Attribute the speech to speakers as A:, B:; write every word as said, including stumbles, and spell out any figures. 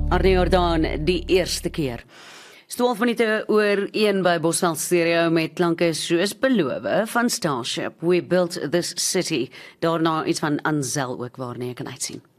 A: Arnie Jordaan, die eerste keer. twaalf minute oor een by Bosveld Stereo met klanke soos beloof van Starship, We Built This City. Daarna iets van Anzel ook waarna jy kan uitsien.